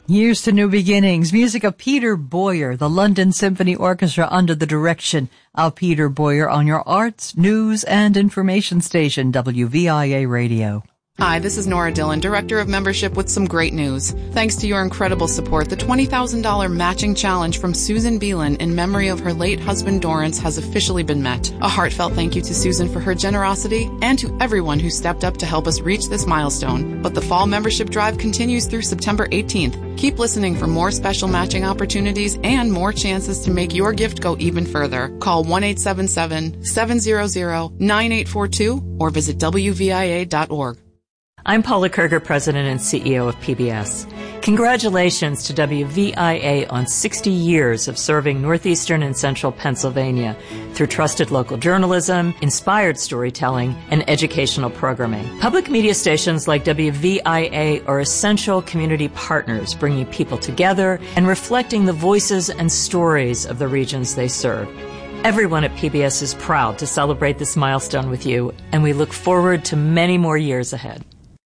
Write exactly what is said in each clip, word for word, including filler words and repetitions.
Here's to New Beginnings, music of Peter Boyer, the London Symphony Orchestra under the direction of Peter Boyer on your arts, news, and information station, W V I A Radio. Hi, this is Nora Dillon, Director of Membership, with some great news. Thanks to your incredible support, the twenty thousand dollars matching challenge from Susan Beelan in memory of her late husband Dorrance has officially been met. A heartfelt thank you to Susan for her generosity and to everyone who stepped up to help us reach this milestone. But the fall membership drive continues through September eighteenth. Keep listening for more special matching opportunities and more chances to make your gift go even further. Call one eight seven seven, seven zero zero, nine eight four two or visit W V I A dot org. I'm Paula Kerger, President and C E O of P B S. Congratulations to W V I A on sixty years of serving northeastern and central Pennsylvania through trusted local journalism, inspired storytelling, and educational programming. Public media stations like W V I A are essential community partners, bringing people together and reflecting the voices and stories of the regions they serve. Everyone at P B S is proud to celebrate this milestone with you, and we look forward to many more years ahead.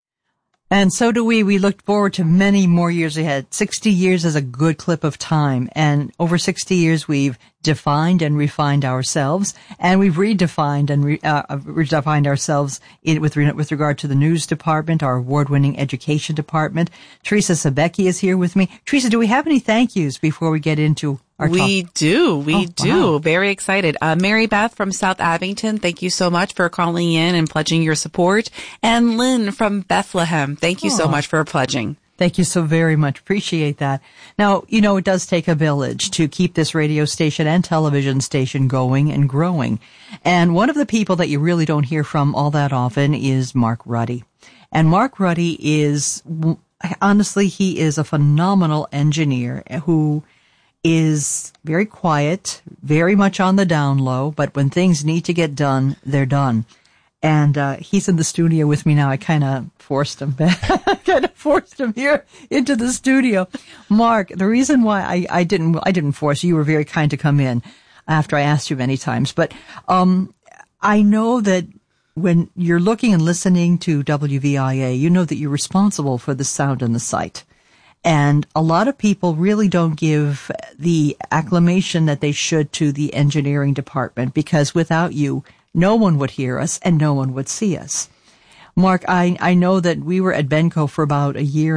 And so do we. We look forward to many more years ahead. sixty years is a good clip of time. And over sixty years, we've defined and refined ourselves. And we've redefined and re, uh, redefined ourselves in, with, with regard to the news department, our award-winning education department. Teresa Sebecki is here with me. Teresa, do we have any thank yous before we get into our talk? We do. We oh, do. Wow. Very excited. Uh, Mary Beth from South Abington, thank you so much for calling in and pledging your support. And Lynn from Bethlehem, thank you oh. so much for pledging. Thank you so very much. Appreciate that. Now, you know, it does take a village to keep this radio station and television station going and growing. And one of the people that you really don't hear from all that often is Mark Ruddy. And Mark Ruddy is, honestly, he is a phenomenal engineer who is very quiet, very much on the down low, but when things need to get done, they're done. And uh he's in the studio with me now. I kind of forced him back. I kind of forced him here into the studio. Mark, the reason why I, I didn't I didn't force you, you were very kind to come in after I asked you many times. But um I know that when you're looking and listening to W V I A, you know that you're responsible for the sound and the sight. And a lot of people really don't give the acclamation that they should to the engineering department, because without you, no one would hear us and no one would see us. Mark, I, I know that we were at Benco for about a year